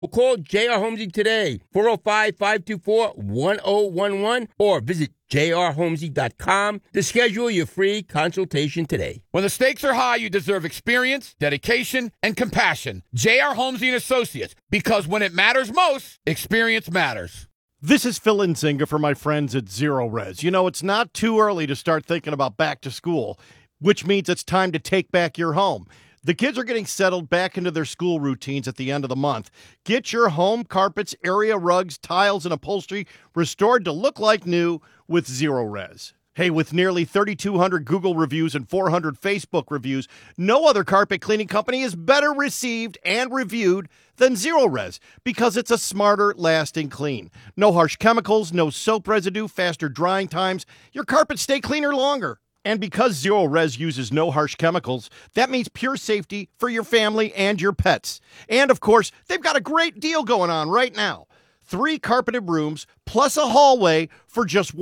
Call J.R. Holmesy today, 405-524-1011, or visit jrholmesy.com to schedule your free consultation today. When the stakes are high, you deserve experience, dedication, and compassion. J.R. Holmesy & Associates, because when it matters most, experience matters. This is Phil Nzinga for my friends at Zero Res. You know, it's not too early to start thinking about back to school, which means it's time to take back your home. The kids are getting settled back into their school routines at the end of the month. Get your home carpets, area rugs, tiles, and upholstery restored to look like new with Zero Res. Hey, with nearly 3,200 Google reviews and 400 Facebook reviews, no other carpet cleaning company is better received and reviewed than Zero Res because it's a smarter, lasting clean. No harsh chemicals, no soap residue, faster drying times. Your carpets stay cleaner longer. And because Zero Res uses no harsh chemicals, that means pure safety for your family and your pets. And, of course, they've got a great deal going on right now. 3 carpeted rooms plus a hallway for just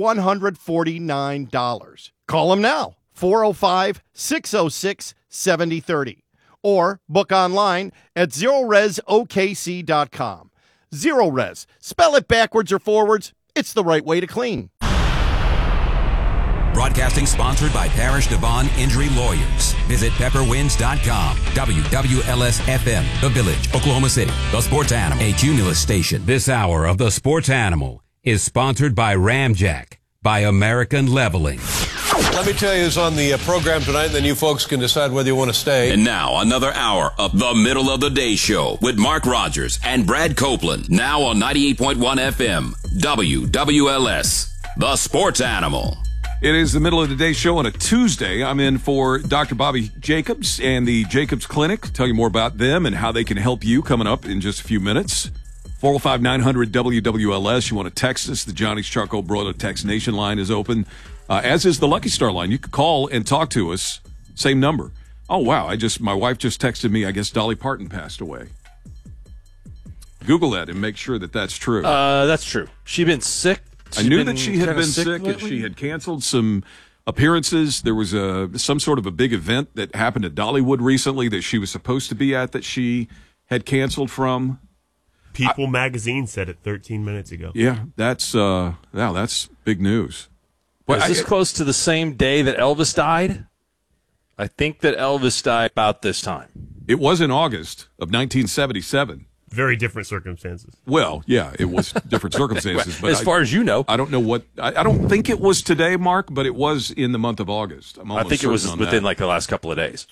$149. Call them now, 405-606-7030. Or book online at ZeroResOKC.com. Zero Res. Spell it backwards or forwards. It's the right way to clean. Broadcasting sponsored by Parish Devon Injury Lawyers. Visit pepperwinds.com. WWLS-FM, The Village, Oklahoma City. The Sports Animal, a Cumulus station. This hour of The Sports Animal is sponsored by Ramjack, by American Leveling. Let me tell you who's on the program tonight, and then you folks can decide whether you want to stay. And now, another hour of The Middle of the Day Show with Mark Rogers and Brad Copeland. Now on 98.1 FM, WWLS, The Sports Animal. It is the Middle of the Day Show on a Tuesday. I'm in for Dr. Bobby Jacobs and the Jacobs Clinic. Tell you more about them and how they can help you coming up in just a few minutes. 405-900-WWLS. You want to text us. The Johnny's Charcoal Broiler Text Nation line is open, as is the Lucky Star line. You can call and talk to us. Same number. Oh, wow. My wife just texted me. I guess Dolly Parton passed away. Google that and make sure that that's true. That's true. She'd been sick. I knew that she had been sick and she had canceled some appearances. There was some sort of a big event that happened at Dollywood recently that she was supposed to be at that she had canceled from. People magazine said it 13 minutes ago. Yeah, that's big news. Is this close to the same day that Elvis died? I think that Elvis died about this time. It was in August of 1977. Very different circumstances. Well, yeah, it was different circumstances. But as far as you know. I don't know what – I don't think it was today, Mark, but it was in the month of August. I think it was within like the last couple of days.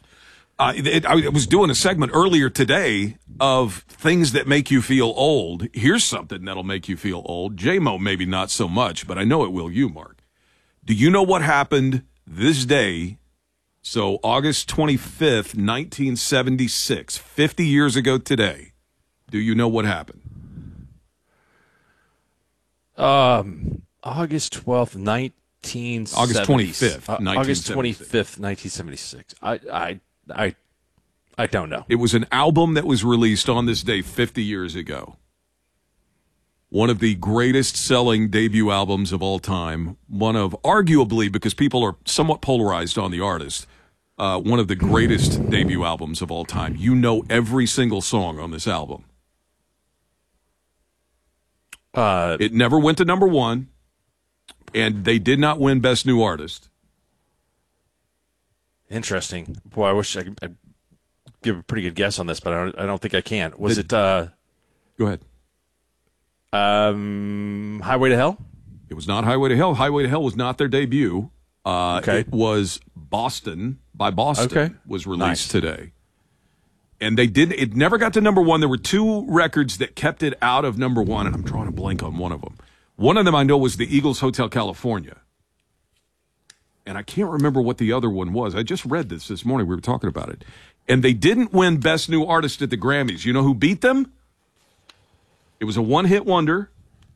I was doing a segment earlier today of things that make you feel old. Here's something that'll make you feel old. J-Mo maybe not so much, but I know it will you, Mark. Do you know what happened this day? So August 25th, 1976, 50 years ago today. Do you know what happened? August 12th, 1976. August 25th, 1976. August 25th, 1976. I don't know. It was an album that was released on this day 50 years ago. One of the greatest selling debut albums of all time. One of, arguably, because people are somewhat polarized on the artist, one of the greatest debut albums of all time. You know every single song on this album. It never went to number one, and they did not win Best New Artist. Interesting. Boy, I wish I'd give a pretty good guess on this, but I don't think I can. Was it? Go ahead. Highway to Hell? It was not Highway to Hell. Highway to Hell was not their debut. Okay. It was Boston by Boston. Okay. Was released today. And it never got to number one. There were 2 records that kept it out of number one, and I'm drawing a blank on one of them. One of them I know was the Eagles Hotel California. And I can't remember what the other one was. I just read this morning. We were talking about it. And they didn't win Best New Artist at the Grammys. You know who beat them? It was a one-hit wonder.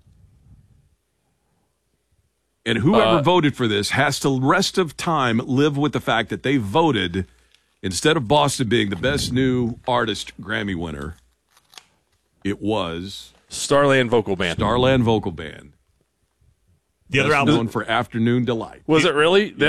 And whoever voted for this has to the rest of time live with the fact that they voted, instead of Boston being the Best New Artist Grammy winner, it was Starland Vocal Band. Starland Vocal Band. The other album known for Afternoon Delight. Was it really then?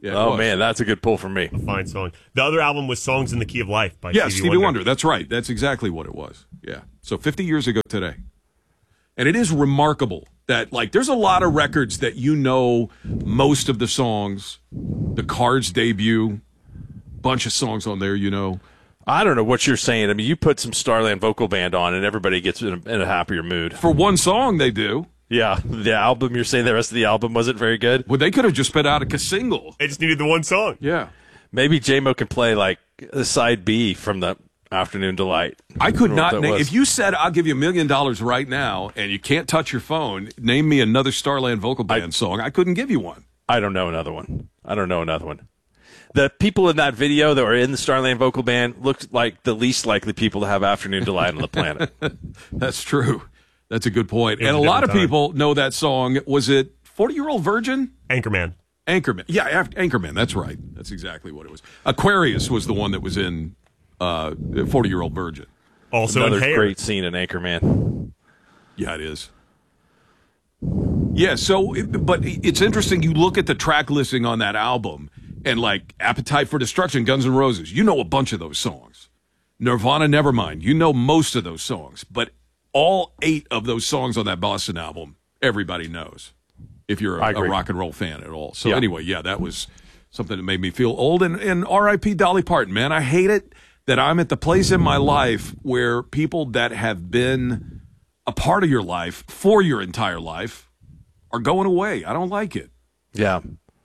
Yeah, oh, man, that's a good pull for me. A fine song. The other album was Songs in the Key of Life by Stevie Wonder. That's right. That's exactly what it was. Yeah. So 50 years ago today. And it is remarkable that, like, there's a lot of records that you know most of the songs. The Cars debut, bunch of songs on there, you know. I don't know what you're saying. I mean, you put some Starland Vocal Band on, and everybody gets in a happier mood. For one song, they do. Yeah, the album, you're saying the rest of the album wasn't very good? Well, they could have just put out a single. They just needed the one song. Yeah. Maybe J-Mo can play, like, the side B from the Afternoon Delight. I could not name. If you said, I'll give you $1 million right now, and you can't touch your phone, name me another Starland Vocal Band song, I couldn't give you one. I don't know another one. The people in that video that were in the Starland Vocal Band looked like the least likely people to have Afternoon Delight on the planet. That's true. That's a good point. And a lot of people know that song. Was it 40-Year-Old Virgin? Anchorman. Yeah, Anchorman. That's right. That's exactly what it was. Aquarius was the one that was in 40-Year-Old Virgin. Also another in great scene in Anchorman. Yeah, it is. Yeah, but it's interesting. You look at the track listing on that album, and like Appetite for Destruction, Guns N' Roses, you know a bunch of those songs. Nirvana, Nevermind, you know most of those songs. But all 8 of those songs on that Boston album, everybody knows, if you're a rock and roll fan at all. So anyway, that was something that made me feel old. And R.I.P. Dolly Parton, man. I hate it that I'm at the place in my life where people that have been a part of your life for your entire life are going away. I don't like it. Yeah.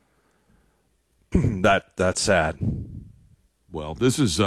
That's sad. Well, this is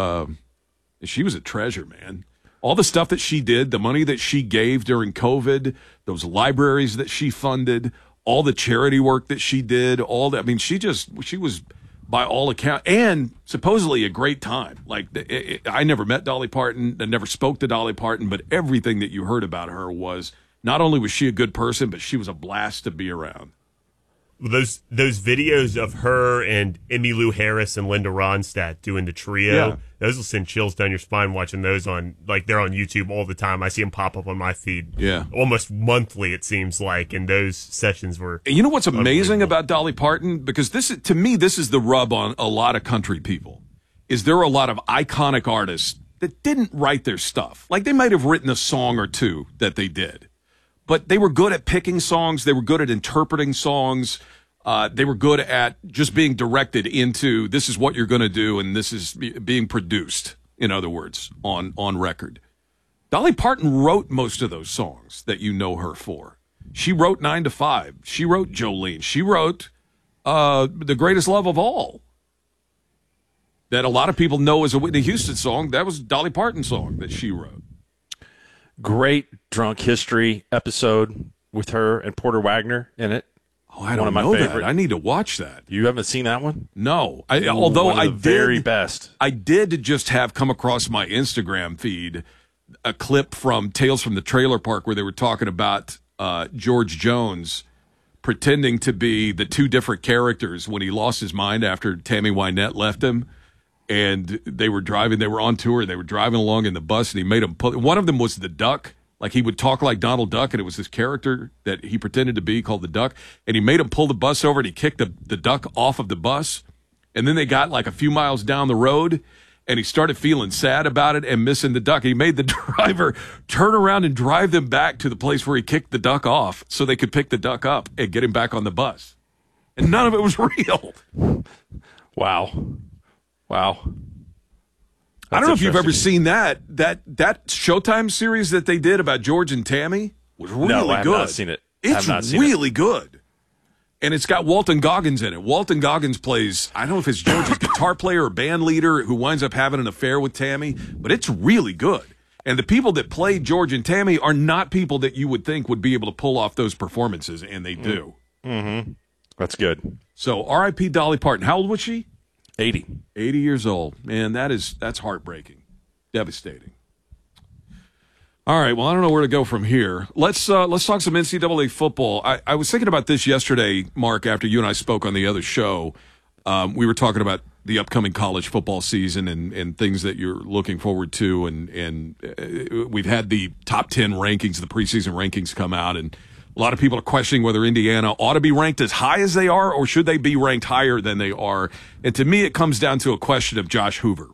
she was a treasure, man. All the stuff that she did, the money that she gave during COVID, those libraries that she funded, all the charity work that she did, all that. I mean, she was, by all accounts, and supposedly a great time. Like, I never met Dolly Parton, I never spoke to Dolly Parton, but everything that you heard about her was, not only was she a good person, but she was a blast to be around. Those videos of her and Emmylou Harris and Linda Ronstadt doing the trio, those will send chills down your spine watching those they're on YouTube all the time. I see them pop up on my feed. Yeah. Almost monthly, it seems like, and those sessions were. And you know what's amazing about Dolly Parton? Because this is the rub on a lot of country people, is there are a lot of iconic artists that didn't write their stuff. Like, they might have written a song or two that they did. But they were good at picking songs. They were good at interpreting songs. They were good at just being directed into, this is what you're going to do, and this is being produced, in other words, on record. Dolly Parton wrote most of those songs that you know her for. She wrote 9 to 5. She wrote Jolene. She wrote The Greatest Love of All, that a lot of people know as a Whitney Houston song. That was a Dolly Parton song that she wrote. Great Drunk History episode with her and Porter Wagner in it. Oh, I don't know that. I need to watch that. You haven't seen that one? No. Although I did. Very best. I did just have come across my Instagram feed a clip from Tales from the Trailer Park where they were talking about George Jones pretending to be the 2 different characters when he lost his mind after Tammy Wynette left him. And they were on tour, they were driving along in the bus, and he made them one of them was the Duck. Like, he would talk like Donald Duck, and it was this character that he pretended to be called the Duck. And he made him pull the bus over, and he kicked the Duck off of the bus. And then they got like a few miles down the road, and he started feeling sad about it and missing the Duck. He made the driver turn around and drive them back to the place where he kicked the Duck off so they could pick the Duck up and get him back on the bus. And none of it was real. Wow. I don't know if you've ever seen that Showtime series that they did about George and Tammy. Was really no, I have good. Not seen it. It's really good. And it's got Walton Goggins in it. Walton Goggins plays, I don't know if it's George's guitar player or band leader who winds up having an affair with Tammy, but it's really good. And the people that play George and Tammy are not people that you would think would be able to pull off those performances, and they do. Mm-hmm. That's good. So R.I.P. Dolly Parton. How old was she? 80. 80 years old. Man, that's heartbreaking. Devastating. All right, well, I don't know where to go from here. Let's talk some NCAA football. I was thinking about this yesterday, Mark, after you and I spoke on the other show. We were talking about the upcoming college football season and things that you're looking forward to. And we've had the top 10 rankings, the preseason rankings come out. And A lot of people are questioning whether Indiana ought to be ranked as high as they are or should they be ranked higher than they are. And to me, it comes down to a question of Josh Hoover.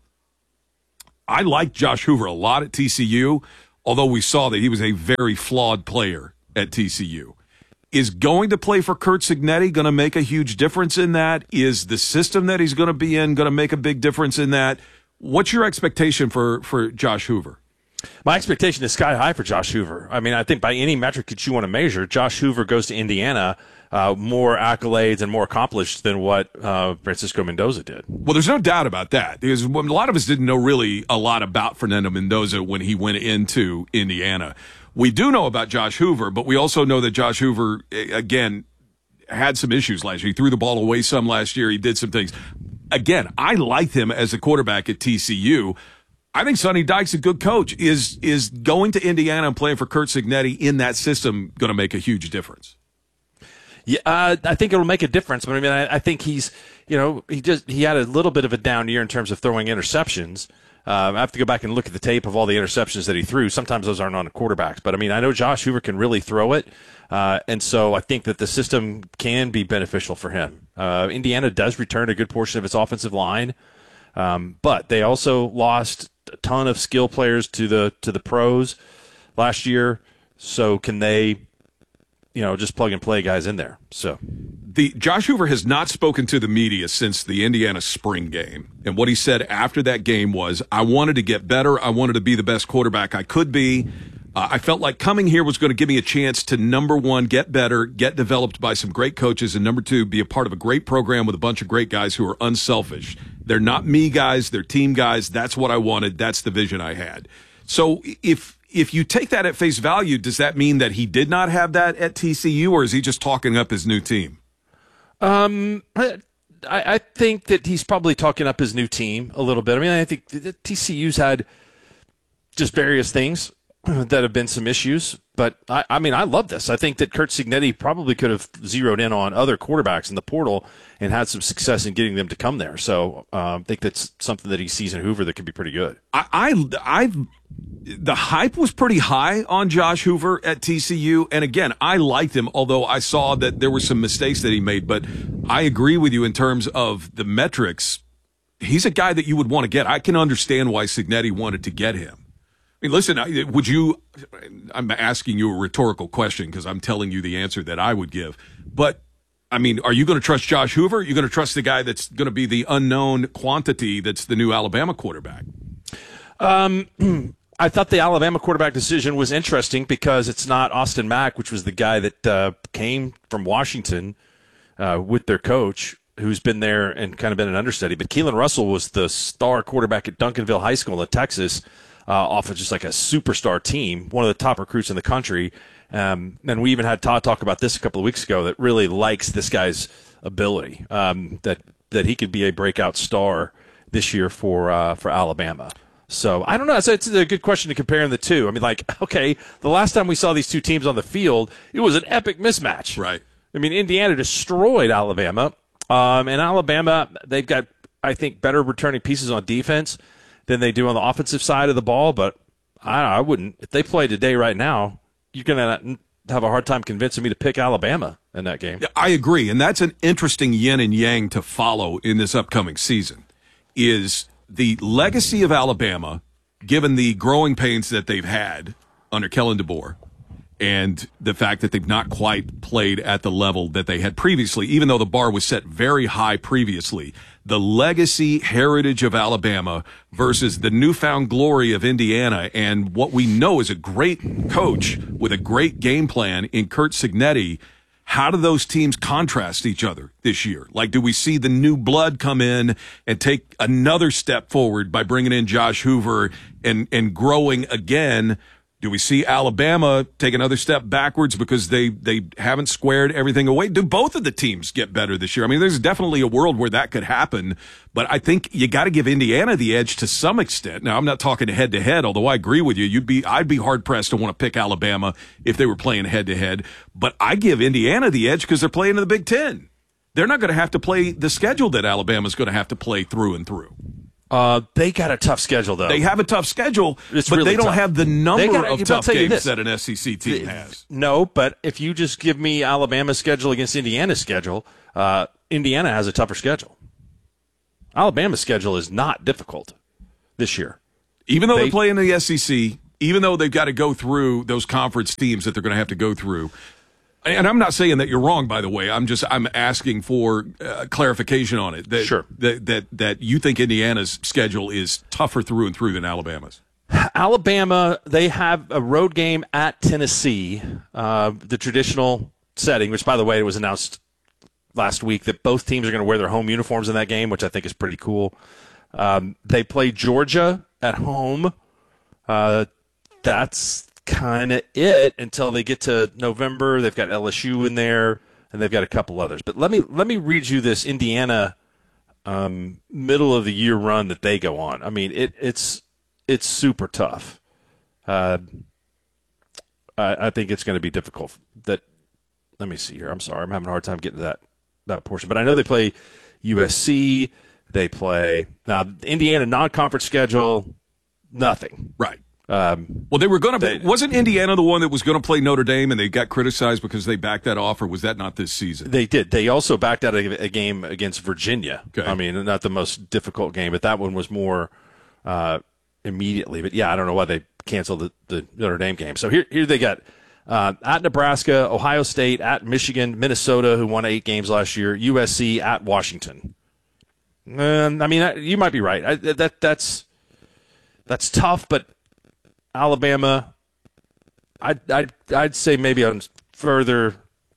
I like Josh Hoover a lot at TCU, although we saw that he was a very flawed player at TCU. Is going to play for Curt Cignetti going to make a huge difference in that? Is the system that he's going to be in going to make a big difference in that? What's your expectation for Josh Hoover? My expectation is sky high for Josh Hoover. I mean, I think by any metric that you want to measure, Josh Hoover goes to Indiana more accolades and more accomplished than what Francisco Mendoza did. Well, there's no doubt about that, because a lot of us didn't know really a lot about Fernando Mendoza when he went into Indiana. We do know about Josh Hoover, but we also know that Josh Hoover, again, had some issues last year. He threw the ball away some last year. He did some things. Again, I liked him as a quarterback at TCU. I think Sonny Dykes, a good coach, is going to Indiana and playing for Curt Cignetti in that system going to make a huge difference. Yeah, I think it'll make a difference. But I mean, I think he had a little bit of a down year in terms of throwing interceptions. I have to go back and look at the tape of all the interceptions that he threw. Sometimes those aren't on the quarterbacks, but I mean, I know Josh Hoover can really throw it, and so I think that the system can be beneficial for him. Indiana does return a good portion of its offensive line, but they also lost a ton of skill players to the pros last year. So can they, just plug and play guys in there? So Josh Hoover has not spoken to the media since the Indiana spring game. And what he said after that game was, I wanted to get better. I wanted to be the best quarterback I could be. I felt like coming here was going to give me a chance to, number one, get better, get developed by some great coaches, and number two, be a part of a great program with a bunch of great guys who are unselfish. They're not me guys. They're team guys. That's what I wanted. That's the vision I had. So if you take that at face value, does that mean that he did not have that at TCU, or is he just talking up his new team? I think that he's probably talking up his new team a little bit. I mean, I think that TCU's had just various things that have been some issues, but I mean, I love this. I think that Curt Cignetti probably could have zeroed in on other quarterbacks in the portal and had some success in getting them to come there. So I think that's something that he sees in Hoover that could be pretty good. The hype was pretty high on Josh Hoover at TCU, and again, I liked him, although I saw that there were some mistakes that he made, but I agree with you in terms of the metrics. He's a guy that you would want to get. I can understand why Cignetti wanted to get him. I mean, listen, I'm asking you a rhetorical question because I'm telling you the answer that I would give, but I mean, are you going to trust Josh Hoover? Are you going to trust the guy that's going to be the unknown quantity that's the new Alabama quarterback? I thought the Alabama quarterback decision was interesting because it's not Austin Mack, which was the guy that came from Washington with their coach, who's been there and kind of been an understudy. But Keelan Russell was the star quarterback at Duncanville High School in Texas, off of just like a superstar team, one of the top recruits in the country. And we even had Todd talk about this a couple of weeks ago, that really likes this guy's ability, that he could be a breakout star this year for Alabama. So I don't know. It's a good question to compare the two. I mean, okay, the last time we saw these two teams on the field, it was an epic mismatch. Right. I mean, Indiana destroyed Alabama, and Alabama, they've got, I think, better returning pieces on defense than they do on the offensive side of the ball. But I wouldn't. If they play today right now, you're going to have a hard time convincing me to pick Alabama in that game. Yeah, I agree, and that's an interesting yin and yang to follow in this upcoming season, is the legacy of Alabama, given the growing pains that they've had under Kellen DeBoer and the fact that they've not quite played at the level that they had previously, even though the bar was set very high previously. The legacy heritage of Alabama versus the newfound glory of Indiana, and what we know is a great coach with a great game plan in Curt Cignetti. How do those teams contrast each other this year? Like, do we see the new blood come in and take another step forward by bringing in Josh Hoover and growing again? Do we see Alabama take another step backwards because they haven't squared everything away? Do both of the teams get better this year? I mean, there's definitely a world where that could happen, but I think you got to give Indiana the edge to some extent. Now, I'm not talking head to head, although I agree with you. I'd be hard pressed to want to pick Alabama if they were playing head to head, but I give Indiana the edge because they're playing in the Big Ten. They're not going to have to play the schedule that Alabama's going to have to play through and through. They got a tough schedule, though. They have a tough schedule, but really they don't tough. have the number of tough games this. that an SEC team has. No, but if you just give me Alabama's schedule against Indiana's schedule, Indiana has a tougher schedule. Alabama's schedule is not difficult this year. Even though they play in the SEC, even though they've got to go through those conference teams that they're going to have to go through. And I'm not saying that you're wrong, by the way. I'm asking for clarification on it. Sure. That you think Indiana's schedule is tougher through and through than Alabama's. Alabama, they have a road game at Tennessee, the traditional setting, which, by the way, it was announced last week that both teams are going to wear their home uniforms in that game, which I think is pretty cool. They play Georgia at home. That's kind of it until they get to November. They've got LSU in there, and they've got a couple others. But let me read you this Indiana middle of the year run that they go on. I mean, it's super tough. I think it's going to be difficult. Let me see here. I'm sorry, I'm having a hard time getting to that portion. But I know they play USC. They play now Indiana non-conference schedule. Nothing. Right. Well, they were going to. Wasn't Indiana the one that was going to play Notre Dame, and they got criticized because they backed that off, or was that not this season? They did. They also backed out a game against Virginia. Okay. I mean, not the most difficult game, but that one was more immediately. But yeah, I don't know why they canceled the Notre Dame game. So here they got at Nebraska, Ohio State, at Michigan, Minnesota, who won 8 games last year, USC, at Washington. I mean, you might be right. That's tough, but Alabama, I'd say maybe on further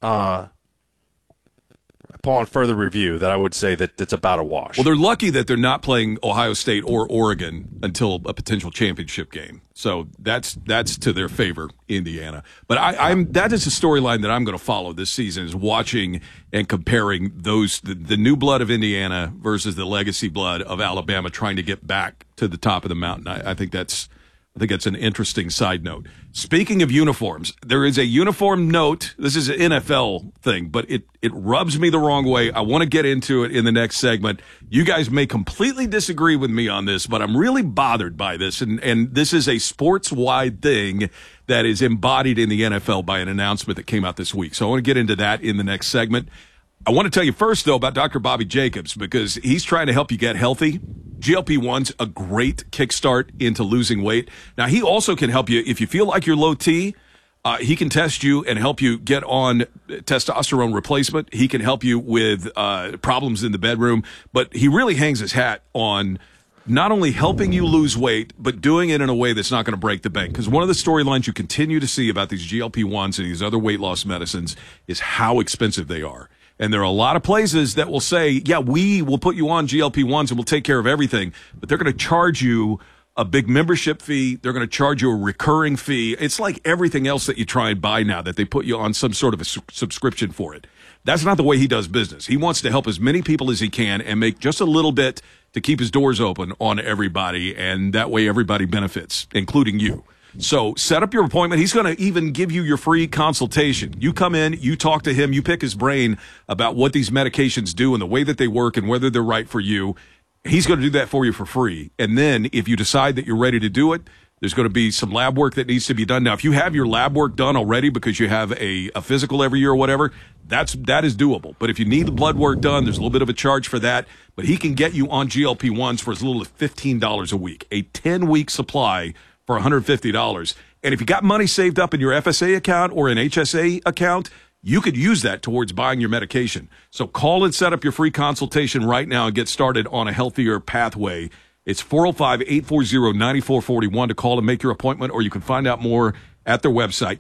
upon further review that I would say that it's about a wash. Well, they're lucky that they're not playing Ohio State or Oregon until a potential championship game. So that's to their favor, Indiana. But that is a storyline that I'm going to follow this season, is watching and comparing the new blood of Indiana versus the legacy blood of Alabama, trying to get back to the top of the mountain. I think that's an interesting side note. Speaking of uniforms, there is a uniform note. This is an NFL thing, but it rubs me the wrong way. I want to get into it in the next segment. You guys may completely disagree with me on this, but I'm really bothered by this. And this is a sports-wide thing that is embodied in the NFL by an announcement that came out this week. So I want to get into that in the next segment. I want to tell you first, though, about Dr. Bobby Jacobs, because he's trying to help you get healthy. GLP-1's a great kickstart into losing weight. Now, he also can help you if you feel like you're low T. He can test you and help you get on testosterone replacement. He can help you with problems in the bedroom. But he really hangs his hat on not only helping you lose weight, but doing it in a way that's not going to break the bank. Because one of the storylines you continue to see about these GLP-1s and these other weight loss medicines is how expensive they are. And there are a lot of places that will say, yeah, we will put you on GLP-1s and we'll take care of everything. But they're going to charge you a big membership fee. They're going to charge you a recurring fee. It's like everything else that you try and buy now, that they put you on some sort of a subscription for it. That's not the way he does business. He wants to help as many people as he can and make just a little bit to keep his doors open on everybody. And that way everybody benefits, including you. So set up your appointment. He's going to even give you your free consultation. You come in, you talk to him, you pick his brain about what these medications do and the way that they work and whether they're right for you. He's going to do that for you for free. And then if you decide that you're ready to do it, there's going to be some lab work that needs to be done. Now, if you have your lab work done already because you have a physical every year or whatever, that is doable. But if you need the blood work done, there's a little bit of a charge for that. But he can get you on GLP-1s for as little as $15 a week, a 10-week supply for $150. And if you got money saved up in your FSA account or an HSA account, you could use that towards buying your medication. So call and set up your free consultation right now and get started on a healthier pathway. It's 405-840-9441 to call and make your appointment, or you can find out more at their website,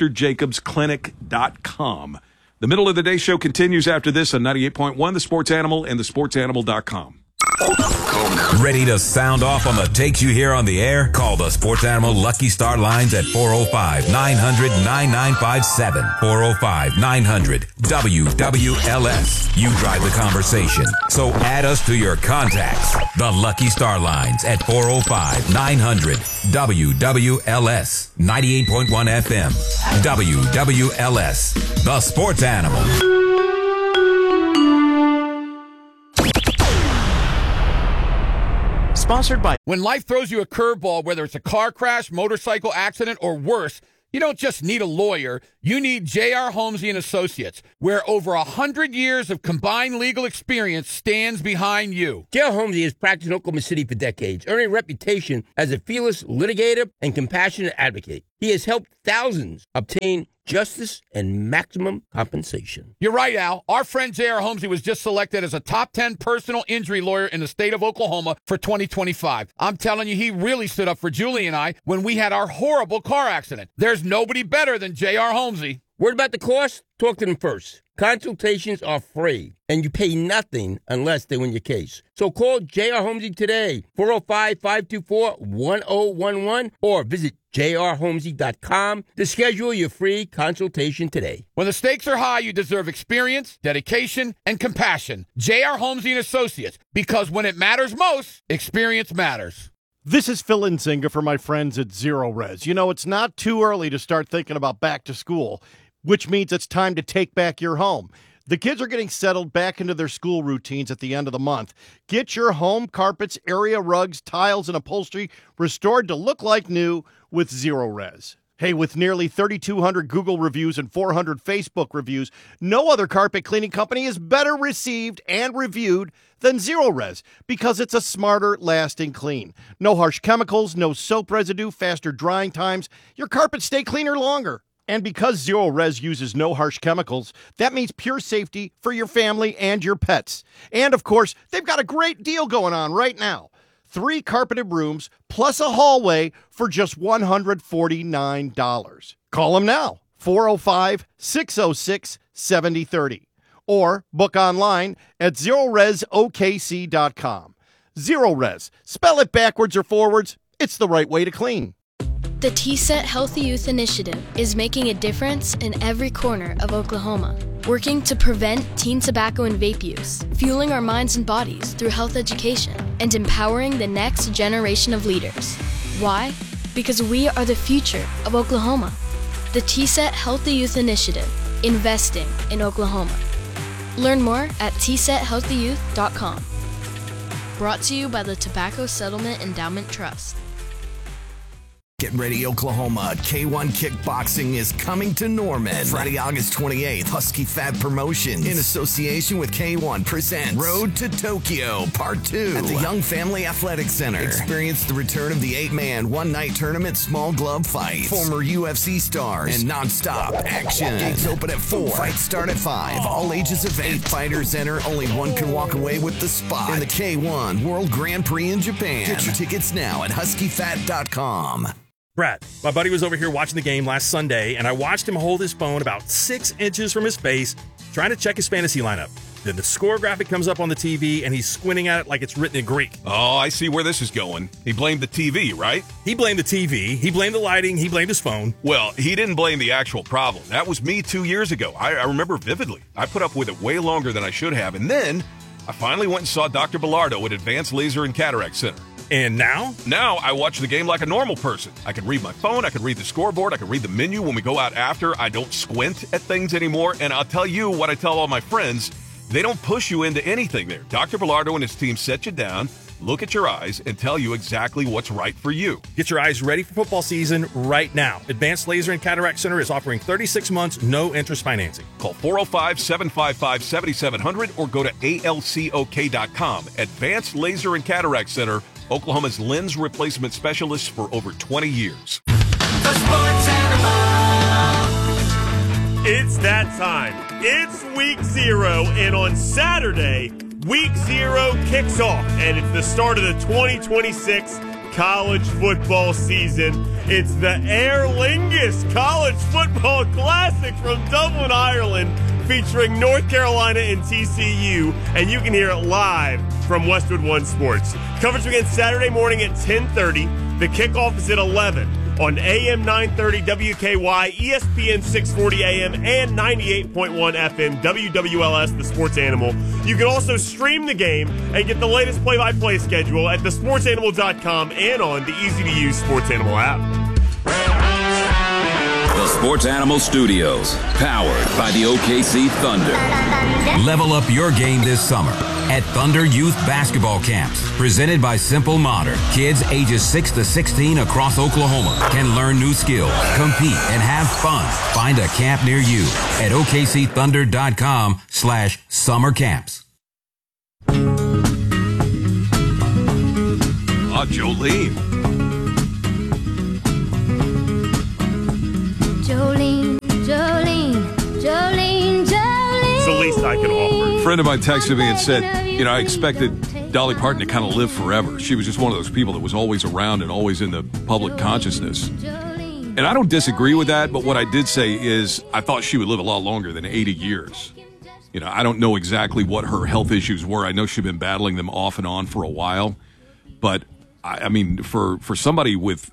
drjacobsclinic.com. The Middle of the Day show continues after this on 98.1, The Sports Animal and thesportsanimal.com. Ready to sound off on the takes you hear on the air? Call the Sports Animal Lucky Star lines at 405-900-9957. 405-900-WWLS. You drive the conversation, so add us to your contacts. The Lucky Star lines at 405-900-WWLS. 98.1 FM. WWLS. The Sports Animal. Sponsored by... When life throws you a curveball, whether it's a car crash, motorcycle accident, or worse, you don't just need a lawyer. You need J.R. Holmesy & Associates, where over 100 years of combined legal experience stands behind you. J.R. Holmesy has practiced in Oklahoma City for decades, earning a reputation as a fearless litigator and compassionate advocate. He has helped thousands obtain justice and maximum compensation. You're right, Al. Our friend J.R. Holmesy was just selected as a top 10 personal injury lawyer in the state of Oklahoma for 2025. I'm telling you, he really stood up for Julie and I when we had our horrible car accident. There's nobody better than J.R. Holmesy. Word about the cost? Talk to them first. Consultations are free, and you pay nothing unless they win your case. So call J.R. Holmesy today, 405-524-1011, or visit jrholmesy.com to schedule your free consultation today. When the stakes are high, you deserve experience, dedication, and compassion. J.R. Holmesy & Associates, because when it matters most, experience matters. This is Phil Nzinga for my friends at Zero Res. You know, it's not too early to start thinking about back to school, which means it's time to take back your home. The kids are getting settled back into their school routines at the end of the month. Get your home carpets, area rugs, tiles, and upholstery restored to look like new with Zero Res. Hey, with nearly 3,200 Google reviews and 400 Facebook reviews, no other carpet cleaning company is better received and reviewed than Zero Res because it's a smarter, lasting clean. No harsh chemicals, no soap residue, faster drying times. Your carpets stay cleaner longer. And because Zero Res uses no harsh chemicals, that means pure safety for your family and your pets. And, of course, they've got a great deal going on right now. 3 carpeted rooms plus a hallway for just $149. Call them now, 405-606-7030. Or book online at ZeroResOKC.com. Zero Res. Spell it backwards or forwards. It's the right way to clean. The TSET Healthy Youth Initiative is making a difference in every corner of Oklahoma, working to prevent teen tobacco and vape use, fueling our minds and bodies through health education, and empowering the next generation of leaders. Why? Because we are the future of Oklahoma. The TSET Healthy Youth Initiative, investing in Oklahoma. Learn more at tsethealthyyouth.com. Brought to you by the Tobacco Settlement Endowment Trust. Get ready, Oklahoma. K1 Kickboxing is coming to Norman. Friday, August 28th, Husky Fat Promotions, in association with K1, presents Road to Tokyo, Part 2, at the Young Family Athletic Center. Experience the return of the 8-man, one-night tournament small glove fight. Former UFC stars and non-stop action. Gates open at 4. Fights start at 5. All ages event. 8 fighters enter. Only one can walk away with the spot in the K1 World Grand Prix in Japan. Get your tickets now at huskyfat.com. Brad, my buddy was over here watching the game last Sunday, and I watched him hold his phone about 6 inches from his face, trying to check his fantasy lineup. Then the score graphic comes up on the TV, and he's squinting at it like it's written in Greek. Oh, I see where this is going. He blamed the TV, right? He blamed the TV, he blamed the lighting, he blamed his phone. Well, he didn't blame the actual problem. That was me 2 years ago. I remember vividly. I put up with it way longer than I should have, and then I finally went and saw Dr. Bilardo at Advanced Laser and Cataract Center. And now? Now I watch the game like a normal person. I can read my phone, I can read the scoreboard, I can read the menu when we go out after. I don't squint at things anymore, and I'll tell you what I tell all my friends. They don't push you into anything there. Dr. Bilardo and his team set you down, look at your eyes, and tell you exactly what's right for you. Get your eyes ready for football season right now. Advanced Laser and Cataract Center is offering 36 months, no interest financing. Call 405-755-7700 or go to alcok.com. Advanced Laser and Cataract Center, Oklahoma's lens replacement specialist for over 20 years. The Sports Animal. It's that time. It's week 0, and on Saturday, week 0 kicks off, and it's the start of the 2026 college football season. It's the Aer Lingus College Football Classic from Dublin, Ireland, featuring North Carolina and TCU, and you can hear it live from Westwood One Sports. Coverage begins Saturday morning at 10:30. The kickoff is at 11 on AM 930 WKY, ESPN 640 AM, and 98.1 FM WWLS, the Sports Animal. You can also stream the game and get the latest play-by-play schedule at thesportsanimal.com and on the easy-to-use Sports Animal app. The Sports Animal Studios, powered by the OKC Thunder. Level up your game this summer at Thunder Youth Basketball Camps. Presented by Simple Modern. Kids ages 6 to 16 across Oklahoma can learn new skills, compete, and have fun. Find a camp near you at OKCThunder.com/summer camps. Jolene. Jolene, Jolene, Jolene, Jolene. It's the least I can offer. A friend of mine texted me and said, I expected Dolly Parton to kind of live forever. She was just one of those people that was always around and always in the public consciousness. And I don't disagree with that, but what I did say is I thought she would live a lot longer than 80 years. I don't know exactly what her health issues were. I know she'd been battling them off and on for a while. But, I mean, for somebody with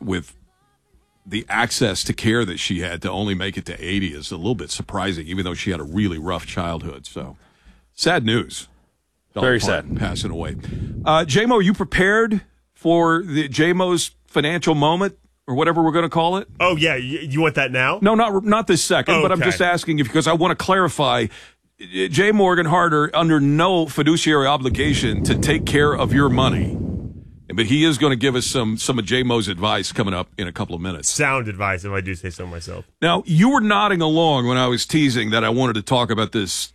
the access to care that she had to only make it to 80 is a little bit surprising, even though she had a really rough childhood. So, sad news. Very sad. Passing away. J-Mo, are you prepared for the J-Mo's financial moment, or whatever we're going to call it? Oh, yeah. You want that now? No, not this second, but I'm just asking you because I want to clarify. J. Morgan Harder under no fiduciary obligation to take care of your money. But he is going to give us some of J-Mo's advice coming up in a couple of minutes. Sound advice, if I do say so myself. Now, you were nodding along when I was teasing that I wanted to talk about this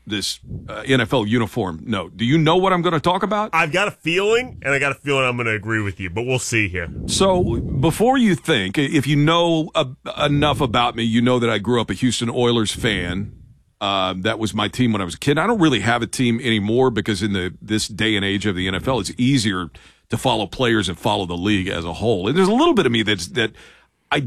NFL uniform note. Do you know what I'm going to talk about? I've got a feeling, and I got a feeling I'm going to agree with you, but we'll see here. So, before you think, if you know enough about me, you know that I grew up a Houston Oilers fan. That was my team when I was a kid. I don't really have a team anymore because in this day and age of the NFL, it's easier to follow players and follow the league as a whole. And there's a little bit of me that I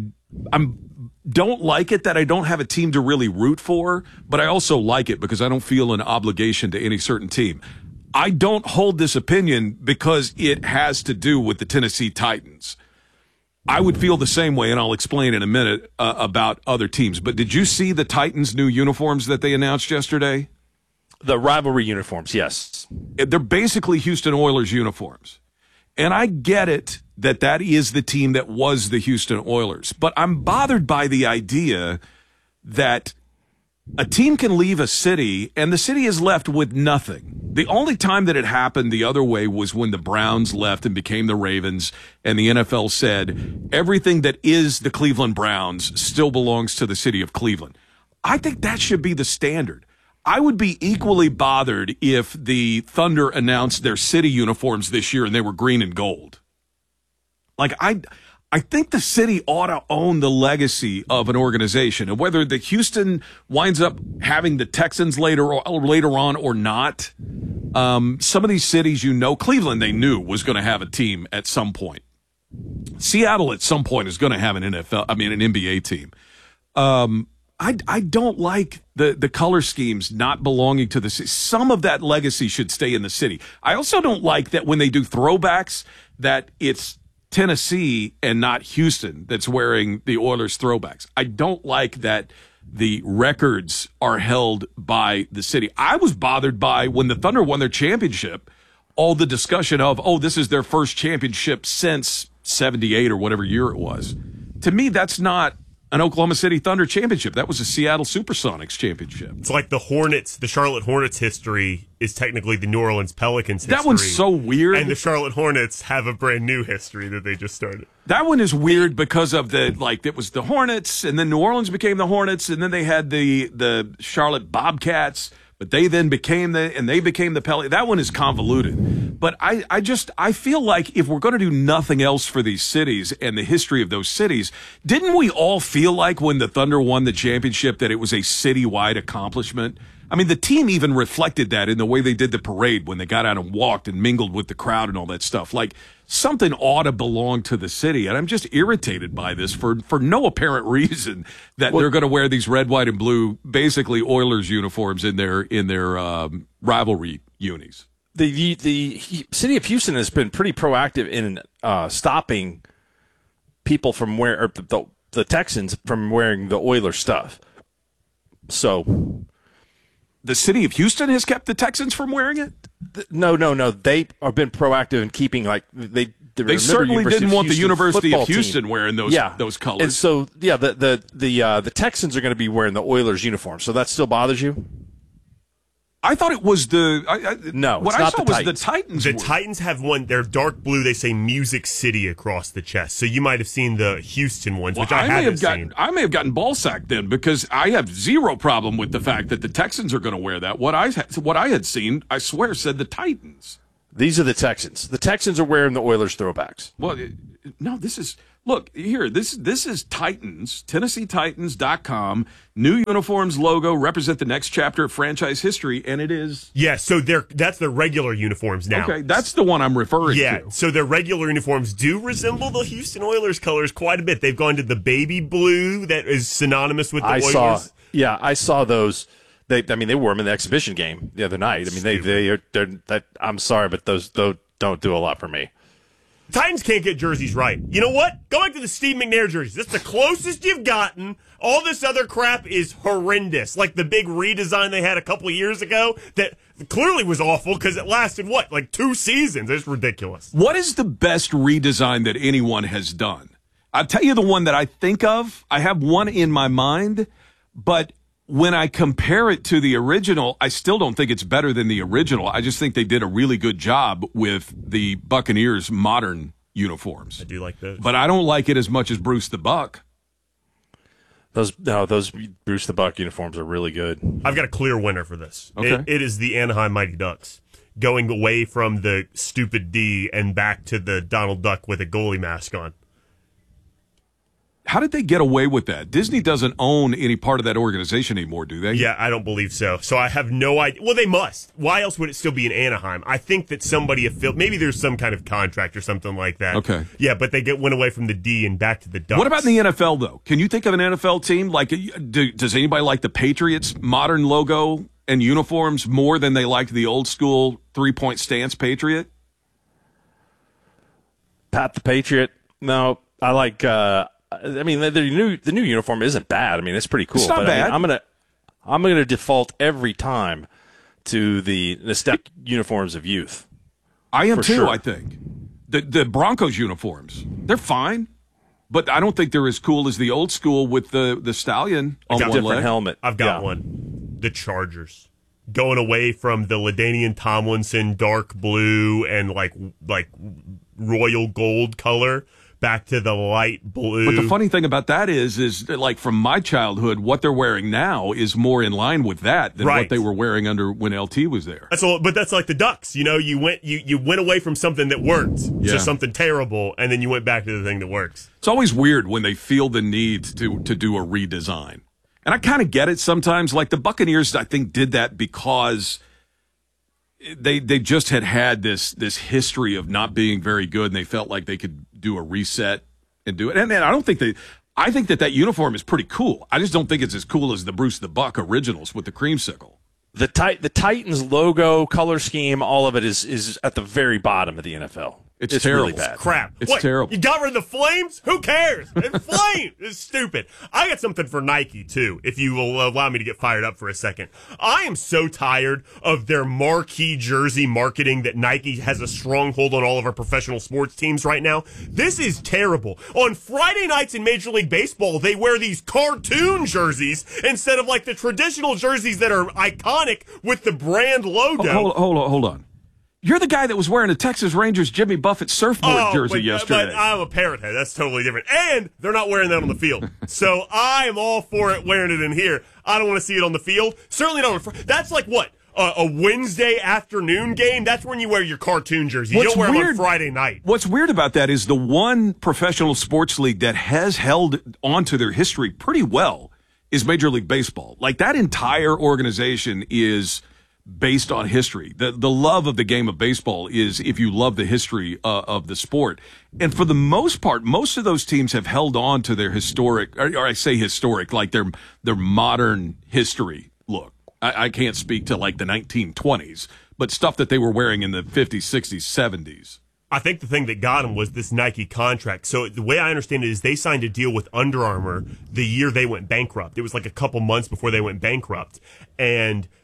don't like it that I don't have a team to really root for, but I also like it because I don't feel an obligation to any certain team. I don't hold this opinion because it has to do with the Tennessee Titans. I would feel the same way, and I'll explain in a minute about other teams. But did you see the Titans' new uniforms that they announced yesterday? The rivalry uniforms, yes. They're basically Houston Oilers uniforms. And I get it that is the team that was the Houston Oilers. But I'm bothered by the idea that a team can leave a city and the city is left with nothing. The only time that it happened the other way was when the Browns left and became the Ravens, and the NFL said everything that is the Cleveland Browns still belongs to the city of Cleveland. I think that should be the standard. I would be equally bothered if the Thunder announced their city uniforms this year and they were green and gold. Like, I think the city ought to own the legacy of an organization. And whether the Houston winds up having the Texans later on or not, some of these cities, Cleveland they knew was going to have a team at some point. Seattle at some point is going to have an NBA team. I don't like the color schemes not belonging to the city. Some of that legacy should stay in the city. I also don't like that when they do throwbacks that it's Tennessee and not Houston that's wearing the Oilers throwbacks. I don't like that the records are held by the city. I was bothered by when the Thunder won their championship, all the discussion of, this is their first championship since 78 or whatever year it was. To me, that's not an Oklahoma City Thunder championship. That was a Seattle Supersonics championship. It's like the Charlotte Hornets history is technically the New Orleans Pelicans history. That one's so weird. And the Charlotte Hornets have a brand new history that they just started. That one is weird because of it was the Hornets, and then New Orleans became the Hornets, and then they had the Charlotte Bobcats, but they then became the Pelicans. That one is convoluted. But I feel like if we're going to do nothing else for these cities and the history of those cities, didn't we all feel like when the Thunder won the championship that it was a citywide accomplishment? I mean, the team even reflected that in the way they did the parade when they got out and walked and mingled with the crowd and all that stuff. Like, something ought to belong to the city. And I'm just irritated by this for no apparent reason that they're going to wear these red, white, and blue, basically Oilers uniforms in their rivalry unis. The city of Houston has been pretty proactive in stopping people from the Texans from wearing the Oilers stuff. So the city of Houston has kept the Texans from wearing it? No. They have been proactive in keeping, like, they They certainly didn't want the University of Houston team wearing those colors. And so, yeah, the Texans are going to be wearing the Oilers uniform. So that still bothers you? I thought it was no. What I saw was the Titans. The Titans have one. They're dark blue. They say Music City across the chest. So you might have seen the Houston ones, which I haven't seen. I may have gotten ball sacked then because I have zero problem with the fact that the Texans are going to wear that. What I had seen, I swear, said the Titans. These are the Texans. The Texans are wearing the Oilers throwbacks. Well, no, this is look here. This is Titans, TennesseeTitans.com. New uniforms logo represent the next chapter of franchise history, and it is so that's their regular uniforms now. Okay, that's the one I'm referring to. Yeah, so their regular uniforms do resemble the Houston Oilers colors quite a bit. They've gone to the baby blue that is synonymous with the Oilers. I saw those. They wore them in the exhibition game the other night. I mean, they're I'm sorry, but those don't do a lot for me. Titans can't get jerseys right. You know what? Go back to the Steve McNair jerseys. That's the closest you've gotten. All this other crap is horrendous. Like the big redesign they had a couple of years ago that clearly was awful because it lasted, like 2 seasons? It's ridiculous. What is the best redesign that anyone has done? I'll tell you the one that I think of. I have one in my mind, but when I compare it to the original, I still don't think it's better than the original. I just think they did a really good job with the Buccaneers' modern uniforms. I do like those. But I don't like it as much as Bruce the Buck. Those Bruce the Buck uniforms are really good. I've got a clear winner for this. Okay. It is the Anaheim Mighty Ducks. Going away from the stupid D and back to the Donald Duck with a goalie mask on. How did they get away with that? Disney doesn't own any part of that organization anymore, do they? Yeah, I don't believe so. So I have no idea. Well, they must. Why else would it still be in Anaheim? I think that somebody maybe there's some kind of contract or something like that. Okay. Yeah, but they went away from the D and back to the Ducks. What about in the NFL, though? Can you think of an NFL team? Like, does anybody like the Patriots' modern logo and uniforms more than they liked the old school 3-point stance Patriot? Pat the Patriot? No, I like... the new uniform isn't bad. I mean, it's pretty cool. It's not bad. I'm gonna default every time to the nostalgic uniforms of youth. I am too. Sure. I think the Broncos uniforms, they're fine, but I don't think they're as cool as the old school with the stallion on one different leg. helmet. I've got one. The Chargers. Going away from the LaDainian Tomlinson dark blue and like royal gold color back to the light blue. But the funny thing about that is like from my childhood, what they're wearing now is more in line with that than what they were wearing when LT was there. But that's like the Ducks. You know, you went away from something that worked to something terrible, and then you went back to the thing that works. It's always weird when they feel the need to do a redesign. And I kind of get it sometimes. Like the Buccaneers, I think, did that because they just had this history of not being very good, and they felt like they could do a reset and do it. And I don't think I think that uniform is pretty cool. I just don't think it's as cool as the Bruce the Buck originals with the creamsicle. The Titans logo, color scheme, all of it is at the very bottom of the NFL. It's terrible. Really bad. Crap. It's terrible. You got rid of the flames? Who cares? It's flames. It's stupid. I got something for Nike, too, if you will allow me to get fired up for a second. I am so tired of their marquee jersey marketing that Nike has a stronghold on all of our professional sports teams right now. This is terrible. On Friday nights in Major League Baseball, they wear these cartoon jerseys instead of like the traditional jerseys that are iconic with the brand logo. Hold on. You're the guy that was wearing a Texas Rangers Jimmy Buffett surfboard jersey yesterday. But I'm a parrot head. That's totally different. And they're not wearing that on the field. So I am all for it wearing it in here. I don't want to see it on the field. Certainly not. That's like what? A Wednesday afternoon game? That's when you wear your cartoon jersey. You don't wear them on Friday night. What's weird about that is the one professional sports league that has held onto their history pretty well is Major League Baseball. Like that entire organization is based on history. The love of the game of baseball is if you love the history of the sport. And for the most part, most of those teams have held on to their historic, or I say historic, like their modern history look. I can't speak to like the 1920s, but stuff that they were wearing in the 50s, 60s, 70s. I think the thing that got them was this Nike contract. So the way I understand it is they signed a deal with Under Armour the year they went bankrupt. It was like a couple months before they went bankrupt. And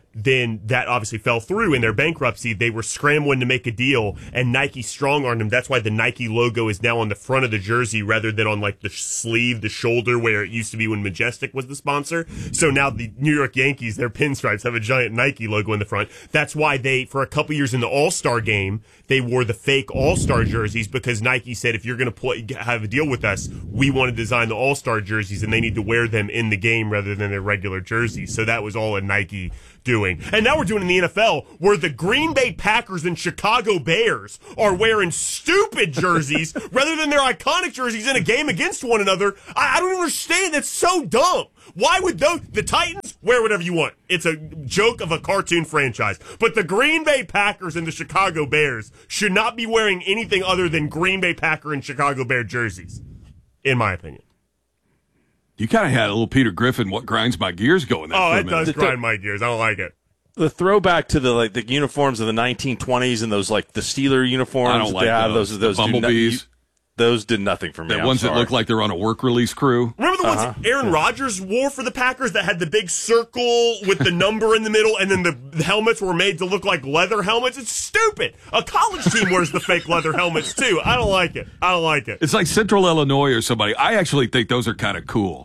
then that obviously fell through in their bankruptcy. They were scrambling to make a deal, and Nike strong-armed them. That's why the Nike logo is now on the front of the jersey rather than on like the sleeve, the shoulder, where it used to be when Majestic was the sponsor. So now the New York Yankees, their pinstripes have a giant Nike logo in the front. That's why they, for a couple years in the All-Star game, they wore the fake All-Star jerseys, because Nike said, if you're going to have a deal with us, we want to design the All-Star jerseys, and they need to wear them in the game rather than their regular jerseys. So that was all a Nike doing. And now we're doing in the NFL, where the Green Bay Packers and Chicago Bears are wearing stupid jerseys rather than their iconic jerseys in a game against one another. I don't understand. That's so dumb. Why would the Titans wear whatever you want? It's a joke of a cartoon franchise. But the Green Bay Packers and the Chicago Bears should not be wearing anything other than Green Bay Packer and Chicago Bear jerseys, in my opinion. You kind of had a little Peter Griffin, what grinds my gears going there. Oh, it does grind my gears. I don't like it. The throwback to the uniforms of the 1920s and those the Steeler uniforms. I don't like those. Those Bumblebees. Those did nothing for me. The ones that look like they're on a work release crew. Remember the ones Aaron Rodgers wore for the Packers that had the big circle with the number in the middle, and then the helmets were made to look like leather helmets? It's stupid. A college team wears the fake leather helmets, too. I don't like it. It's like Central Illinois or somebody. I actually think those are kind of cool.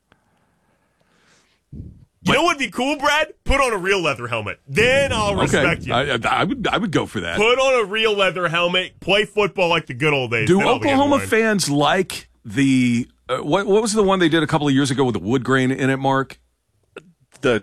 You know what would be cool, Brad? Put on a real leather helmet. Then I'll respect you. I would go for that. Put on a real leather helmet. Play football like the good old days. Do Oklahoma fans like the what was the one they did a couple of years ago with the wood grain in it, Mark? I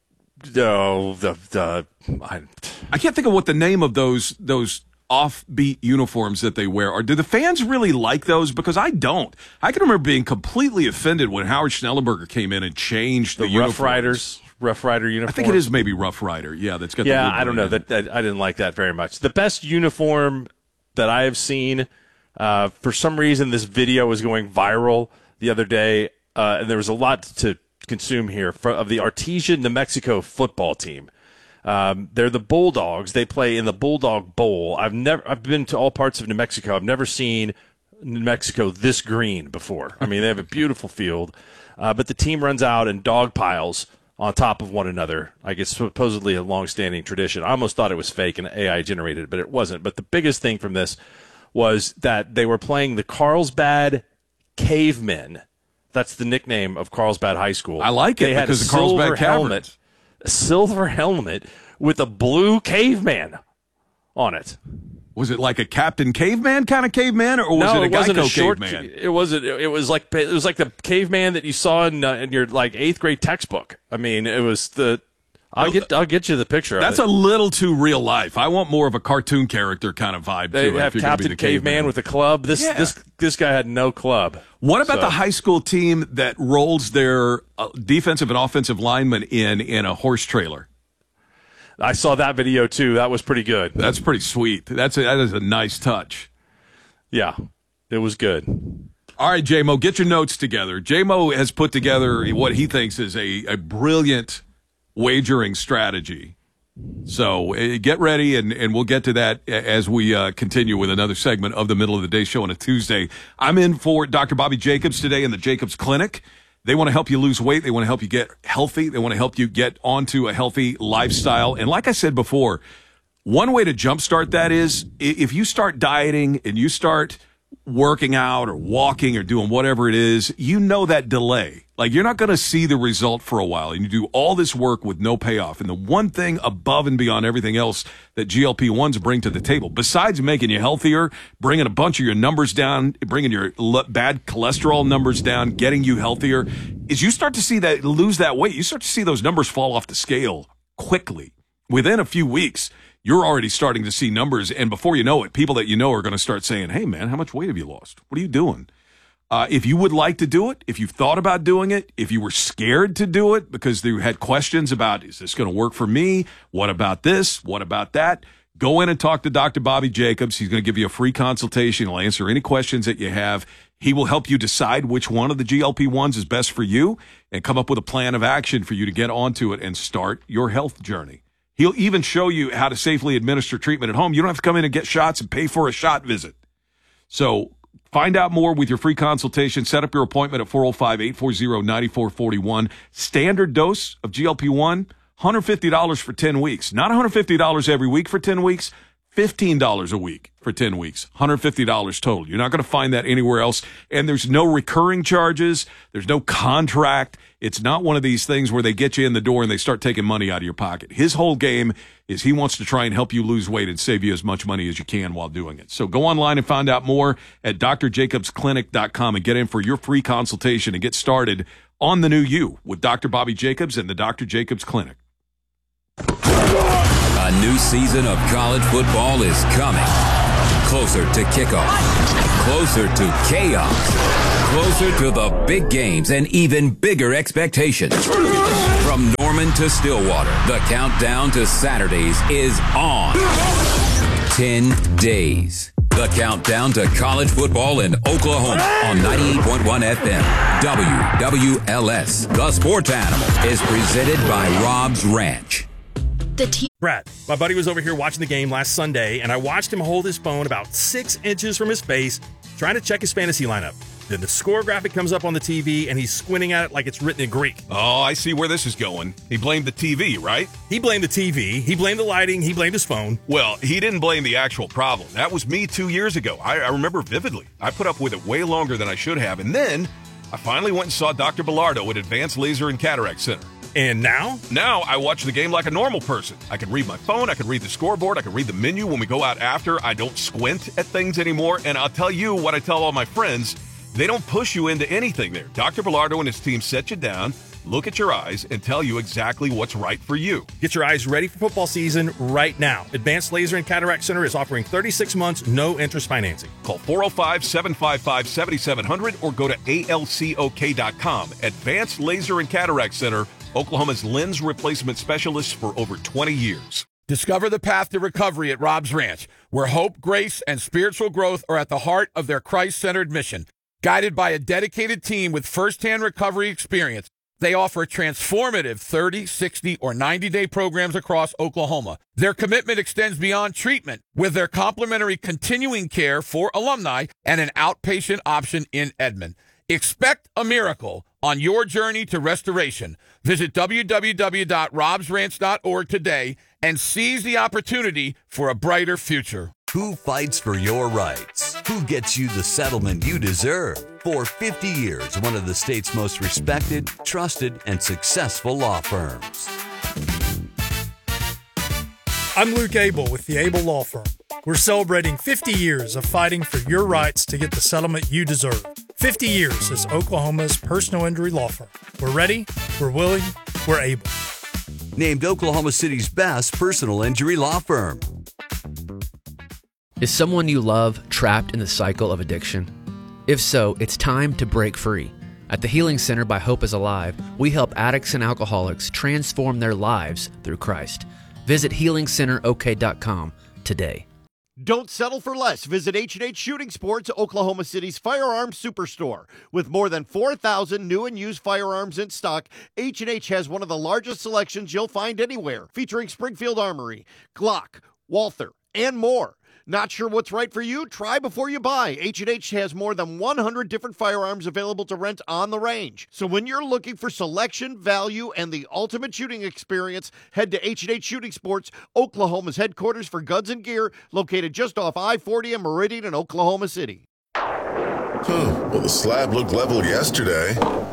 can't think of what the name of those offbeat uniforms that they wear are. Do the fans really like those? Because I don't. I can remember being completely offended when Howard Schnellenberger came in and changed the Rough Rider uniform. I think it is maybe Rough Rider. Yeah, that's got the wood I don't know. grain. I didn't like that very much. The best uniform that I have seen, for some reason, this video was going viral the other day, and there was a lot to consume here of the Artesia, New Mexico football team. They're the Bulldogs. They play in the Bulldog Bowl. I've been to all parts of New Mexico. I've never seen New Mexico this green before. I mean, they have a beautiful field, but the team runs out in dog piles on top of one another. I guess supposedly a long-standing tradition. I almost thought it was fake and AI generated, but it wasn't. But the biggest thing from this was that they were playing the Carlsbad Cavemen. That's the nickname of Carlsbad High School. I like it because of Carlsbad helmet. A silver helmet with a blue caveman on it. Was it like a Captain Caveman kind of caveman, or was it a Geico caveman? It wasn't. It was like the caveman that you saw in your like 8th grade textbook. I mean, it was the. I'll get you the picture. That's a little too real life. I want more of a cartoon character kind of vibe. They to it have Captain Caveman with a club. This guy had no club. What about the high school team that rolls their defensive and offensive linemen in a horse trailer? I saw that video too. That was pretty good. That's pretty sweet. That is a nice touch. Yeah, it was good. All right, J-Mo, get your notes together. J-Mo has put together what he thinks is a brilliant wagering strategy. So get ready, and we'll get to that as we continue with another segment of the Middle of the Day Show on a Tuesday. I'm in for Dr. Bobby Jacobs today in the Jacobs Clinic. They want to help you lose weight. They want to help you get healthy. They want to help you get onto a healthy lifestyle. And like I said before, one way to jumpstart that is if you start dieting and you start working out or walking or doing whatever it is, you know that delay. Like, you're not going to see the result for a while, and you do all this work with no payoff. And the one thing above and beyond everything else that GLP-1s bring to the table, besides making you healthier, bringing a bunch of your numbers down, bringing your bad cholesterol numbers down, getting you healthier, is you start to see that, lose that weight. You start to see those numbers fall off the scale quickly. Within a few weeks, you're already starting to see numbers, and before you know it, people that you know are going to start saying, hey, man, how much weight have you lost? What are you doing? If you would like to do it, if you've thought about doing it, if you were scared to do it because you had questions about, is this going to work for me? What about this? What about that? Go in and talk to Dr. Bobby Jacobs. He's going to give you a free consultation. He'll answer any questions that you have. He will help you decide which one of the GLP-1s is best for you and come up with a plan of action for you to get onto it and start your health journey. He'll even show you how to safely administer treatment at home. You don't have to come in and get shots and pay for a shot visit. So find out more with your free consultation. Set up your appointment at 405-840-9441. Standard dose of GLP-1, $150 for 10 weeks. Not $150 every week for 10 weeks, $15 a week for 10 weeks. $150 total. You're not going to find that anywhere else. And there's no recurring charges. There's no contract. It's not one of these things where they get you in the door and they start taking money out of your pocket. His whole game is he wants to try and help you lose weight and save you as much money as you can while doing it. So go online and find out more at drjacobsclinic.com and get in for your free consultation and get started on the new you with Dr. Bobby Jacobs and the Dr. Jacobs Clinic. A new season of college football is coming. Closer to kickoff. Closer to chaos. Closer to the big games and even bigger expectations. From Norman to Stillwater, the countdown to Saturdays is on. 10 days. The countdown to college football in Oklahoma on 98.1 FM. WWLS. The Sports Animal is presented by Rob's Ranch. Brad, my buddy was over here watching the game last Sunday, and I watched him hold his phone about 6 inches from his face, trying to check his fantasy lineup. Then the score graphic comes up on the TV, and he's squinting at it like it's written in Greek. Oh, I see where this is going. He blamed the TV, right? He blamed the TV. He blamed the lighting. He blamed his phone. Well, he didn't blame the actual problem. That was me 2 years ago. I remember vividly. I put up with it way longer than I should have, and then I finally went and saw Dr. Bilardo at Advanced Laser and Cataract Center. And now? Now I watch the game like a normal person. I can read my phone, I can read the scoreboard, I can read the menu when we go out after. I don't squint at things anymore, and I'll tell you what I tell all my friends, they don't push you into anything there. Dr. Bilardo and his team set you down, look at your eyes, and tell you exactly what's right for you. Get your eyes ready for football season right now. Advanced Laser and Cataract Center is offering 36 months, no interest financing. Call 405-755-7700 or go to alcok.com. Advanced Laser and Cataract Center, Oklahoma's lens replacement specialist for over 20 years. Discover the path to recovery at Rob's Ranch, where hope, grace, and spiritual growth are at the heart of their Christ-centered mission. Guided by a dedicated team with firsthand recovery experience, they offer transformative 30, 60, or 90-day programs across Oklahoma. Their commitment extends beyond treatment with their complimentary continuing care for alumni and an outpatient option in Edmond. Expect a miracle on your journey to restoration. Visit www.robsranch.org today and seize the opportunity for a brighter future. Who fights for your rights? Who gets you the settlement you deserve? For 50 years, one of the state's most respected, trusted, and successful law firms. I'm Luke Abel with the Abel Law Firm. We're celebrating 50 years of fighting for your rights to get the settlement you deserve. 50 years as Oklahoma's personal injury law firm. We're ready, we're willing, we're able. Named Oklahoma City's best personal injury law firm. Is someone you love trapped in the cycle of addiction? If so, it's time to break free. At the Healing Center by Hope is Alive, we help addicts and alcoholics transform their lives through Christ. Visit HealingCenterOK.com today. Don't settle for less. Visit H&H Shooting Sports, Oklahoma City's firearms superstore. With more than 4,000 new and used firearms in stock, H&H has one of the largest selections you'll find anywhere, featuring Springfield Armory, Glock, Walther, and more. Not sure what's right for you? Try before you buy. H&H has more than 100 different firearms available to rent on the range. So when you're looking for selection, value, and the ultimate shooting experience, head to H&H Shooting Sports, Oklahoma's headquarters for guns and gear, located just off I-40 and Meridian in Oklahoma City. Well, the slab looked level yesterday.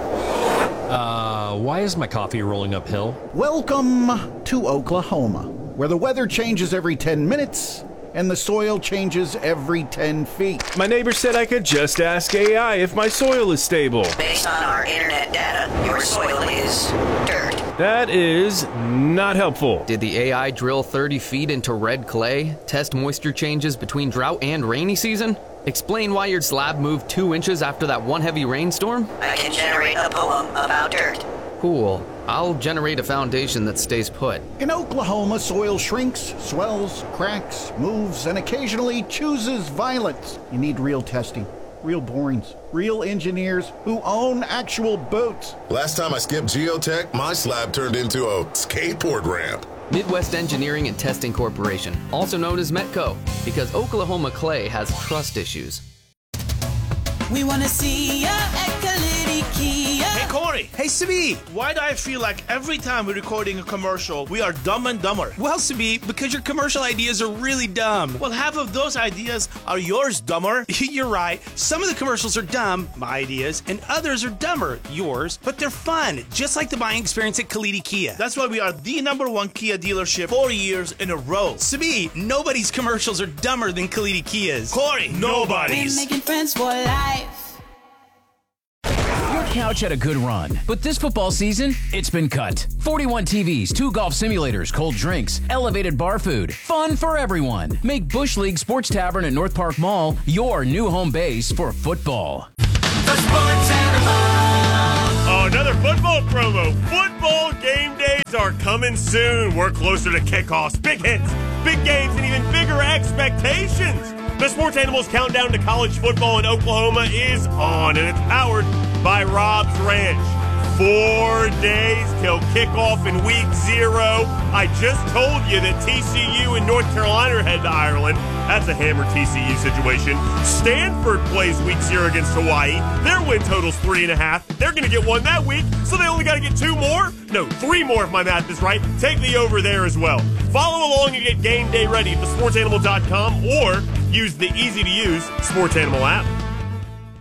Why is my coffee rolling uphill? Welcome to Oklahoma, where the weather changes every 10 minutes and the soil changes every 10 feet. My neighbor said I could just ask AI if my soil is stable. Based on our internet data, your soil is dirt. That is not helpful. Did the AI drill 30 feet into red clay, test moisture changes between drought and rainy season? Explain why your slab moved 2 inches after that one heavy rainstorm? I can generate a poem about dirt. Cool. I'll generate a foundation that stays put. In Oklahoma, soil shrinks, swells, cracks, moves, and occasionally chooses violence. You need real testing, real borings, real engineers who own actual boats. Last time I skipped geotech, my slab turned into a skateboard ramp. Midwest Engineering and Testing Corporation, also known as Metco, because Oklahoma clay has trust issues. We want to see ya at Kalidi Kia. Hey, Corey, Corey. Hey, Sabi. Why do I feel like every time we're recording a commercial, we are dumb and dumber? Well, Sabi, because your commercial ideas are really dumb. Well, half of those ideas are yours, dumber. You're right. Some of the commercials are dumb, my ideas, and others are dumber, yours, but they're fun, just like the buying experience at Kalidi Kia. That's why we are the #1 Kia dealership 4 years in a row. Sabi, nobody's commercials are dumber than Kalidi Kia's. Corey, nobody's. We're making friends for life. Your couch had a good run, but this football season, it's been cut. 41 TVs, 2 golf simulators, cold drinks, elevated bar food, fun for everyone. Make Bush League Sports Tavern at North Park Mall your new home base for football. The Sports Animal. Oh, another football promo. Football game days are coming soon. We're closer to kickoffs, big hits, big games, and even bigger expectations. The Sports Animals countdown to college football in Oklahoma is on, and it's powered by Rob's Ranch. 4 days till kickoff in week 0. I just told you that TCU and North Carolina are headed to Ireland. That's a hammer TCU situation. Stanford plays week 0 against Hawaii. Their win total's 3.5. They're going to get one that week, so they only got to get 2 more? No, 3 more if my math is right. Take the over there as well. Follow along and get game day ready at thesportsanimal.com or use the easy-to-use Sports Animal app.